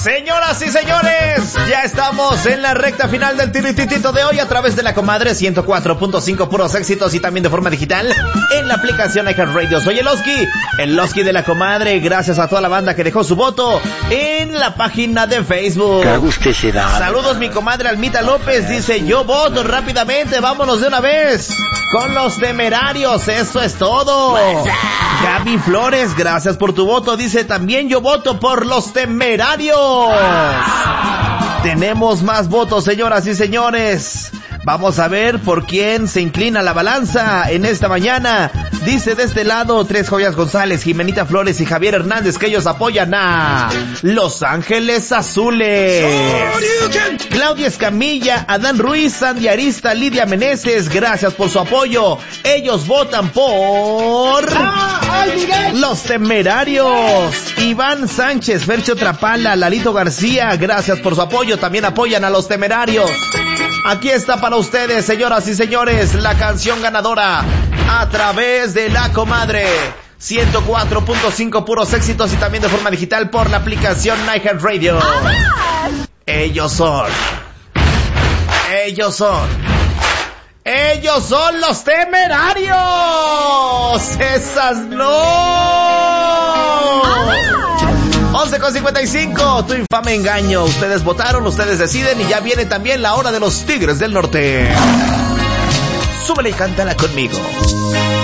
Señoras y señores, ya estamos en la recta final del tirititito de hoy a través de la Comadre 104.5 puros éxitos y también de forma digital en la aplicación iHeartRadio. Soy el Oski de la Comadre. Gracias a toda la banda que dejó su voto en la página de Facebook. Saludos mi comadre Almita López, dice yo voto rápidamente, vámonos de una vez con los Temerarios, eso es todo. Gaby Flores, gracias por tu voto, dice también yo voto por los Temerarios. Tenemos más votos, señoras y señores. Vamos a ver por quién se inclina la balanza en esta mañana. Dice de este lado Tres Joyas González, Jimenita Flores y Javier Hernández que ellos apoyan a Los Ángeles Azules. Claudia Escamilla, Adán Ruiz, Sandy Arista, Lidia Meneses, gracias por su apoyo. Ellos votan por Los Temerarios. Iván Sánchez, Fercho Trapala, Lalito García, gracias por su apoyo. También apoyan a Los Temerarios. Aquí está para ustedes, señoras y señores, la canción ganadora a través de la Comadre 104.5 puros éxitos y también de forma digital por la aplicación iHeartRadio. Ellos son Los Temerarios. Esas no. 11:55, tu infame engaño. Ustedes votaron, ustedes deciden y ya viene también la hora de los Tigres del Norte. Súbele y cántala conmigo.